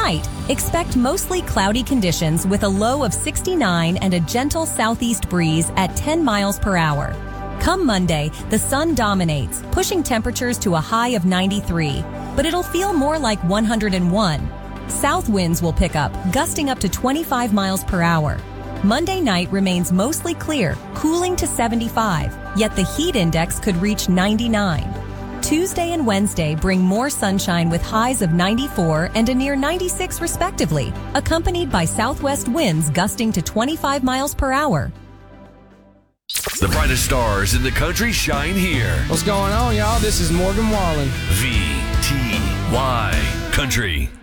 Tonight, expect mostly cloudy conditions with a low of 69 and a gentle southeast breeze at 10 miles per hour. Come Monday, the sun dominates, pushing temperatures to a high of 93, but it'll feel more like 101. South winds will pick up, gusting up to 25 miles per hour. Monday night remains mostly clear, cooling to 75, yet the heat index could reach 99. Tuesday and Wednesday bring more sunshine with highs of 94 and a near 96 respectively, accompanied by southwest winds gusting to 25 miles per hour. The brightest stars in the country shine here. What's going on, y'all? This is Morgan Wallen. VTY Country.